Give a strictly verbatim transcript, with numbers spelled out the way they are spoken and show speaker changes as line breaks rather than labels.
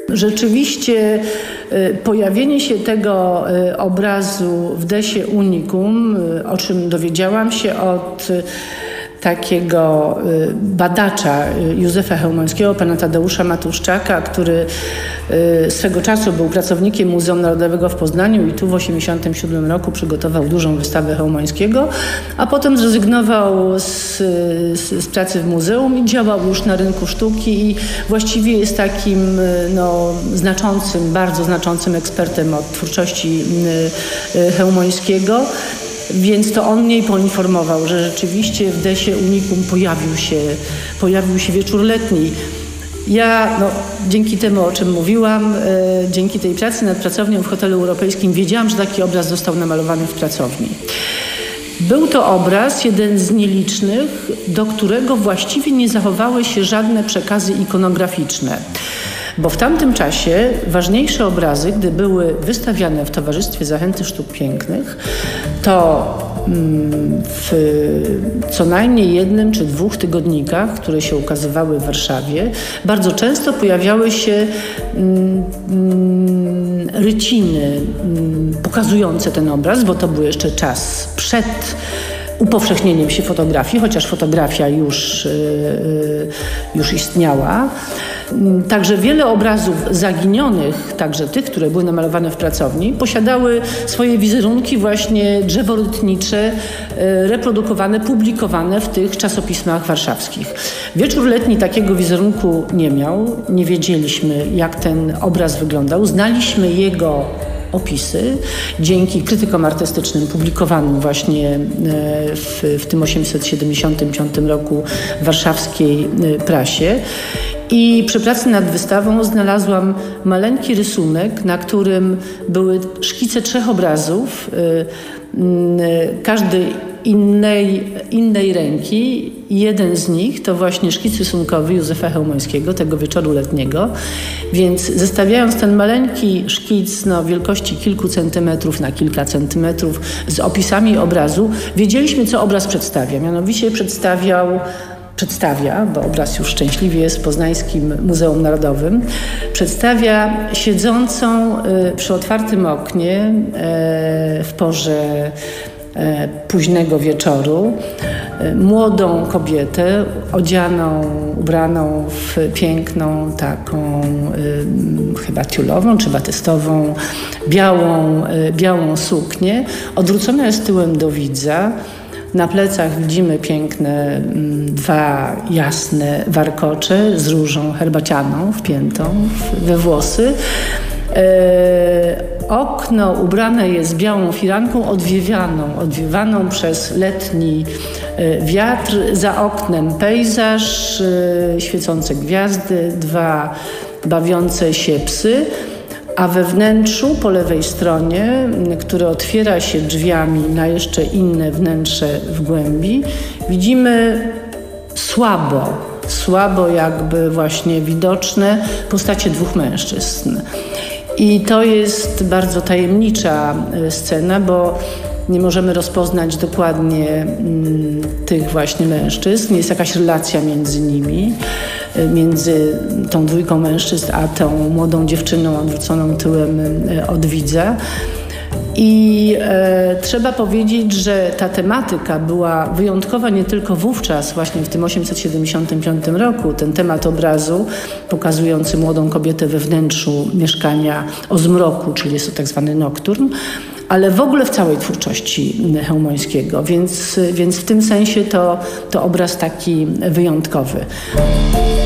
Rzeczywiście pojawienie się tego obrazu w Desie Unicum, o czym dowiedziałam się od takiego badacza Józefa Chełmońskiego, pana Tadeusza Matuszczaka, który swego czasu był pracownikiem Muzeum Narodowego w Poznaniu i tu w osiemdziesiątym siódmym roku przygotował dużą wystawę Chełmońskiego, a potem zrezygnował z, z, z pracy w muzeum i działał już na rynku sztuki i właściwie jest takim no, znaczącym, bardzo znaczącym ekspertem od twórczości Chełmońskiego. Więc to on mnie poinformował, że rzeczywiście w Desie Unicum pojawił się, pojawił się wieczór letni. Ja no, dzięki temu, o czym mówiłam, e, dzięki tej pracy nad pracownią w hotelu europejskim wiedziałam, że taki obraz został namalowany w pracowni. Był to obraz, jeden z nielicznych, do którego właściwie nie zachowały się żadne przekazy ikonograficzne. Bo w tamtym czasie ważniejsze obrazy, gdy były wystawiane w Towarzystwie Zachęty Sztuk Pięknych, to w co najmniej jednym czy dwóch tygodnikach, które się ukazywały w Warszawie, bardzo często pojawiały się ryciny pokazujące ten obraz, bo to był jeszcze czas przed upowszechnieniem się fotografii, chociaż fotografia już, już istniała. Także wiele obrazów zaginionych, także tych, które były namalowane w pracowni, posiadały swoje wizerunki właśnie drzeworytnicze, reprodukowane, publikowane w tych czasopismach warszawskich. Wieczór letni takiego wizerunku nie miał. Nie wiedzieliśmy, jak ten obraz wyglądał. Znaliśmy jego opisy dzięki krytykom artystycznym publikowanym właśnie w, w tym osiemset siedemdziesiątym piątym roku w warszawskiej prasie. I przy pracy nad wystawą znalazłam maleńki rysunek, na którym były szkice trzech obrazów, każdy innej, innej ręki. Jeden z nich to właśnie szkic rysunkowy Józefa Chełmońskiego, tego wieczoru letniego. Więc zestawiając ten maleńki szkic no, wielkości kilku centymetrów na kilka centymetrów z opisami obrazu, wiedzieliśmy, co obraz przedstawia. Mianowicie przedstawiał Przedstawia, bo obraz już szczęśliwie jest w Poznańskim Muzeum Narodowym, przedstawia siedzącą przy otwartym oknie w porze późnego wieczoru młodą kobietę odzianą, ubraną w piękną taką chyba tiulową czy batystową białą, białą suknię. Odwrócona jest tyłem do widza. Na plecach widzimy piękne dwa jasne warkocze z różą herbacianą wpiętą we włosy. E, okno ubrane jest białą firanką odwiewaną, odwiewaną przez letni e, wiatr. Za oknem pejzaż, e, świecące gwiazdy, dwa bawiące się psy. A we wnętrzu, po lewej stronie, które otwiera się drzwiami na jeszcze inne wnętrze w głębi, widzimy słabo, słabo jakby właśnie widoczne postacie dwóch mężczyzn. I to jest bardzo tajemnicza scena, bo nie możemy rozpoznać dokładnie mm, tych właśnie mężczyzn. Jest jakaś relacja między nimi, między tą dwójką mężczyzn a tą młodą dziewczyną odwróconą tyłem od widza. I e, trzeba powiedzieć, że ta tematyka była wyjątkowa nie tylko wówczas, właśnie w tym osiemset siedemdziesiątym piątym roku, ten temat obrazu pokazujący młodą kobietę we wnętrzu mieszkania o zmroku, czyli jest to tak zwany nokturn, ale w ogóle w całej twórczości Chełmońskiego, więc, więc w tym sensie to, to obraz taki wyjątkowy.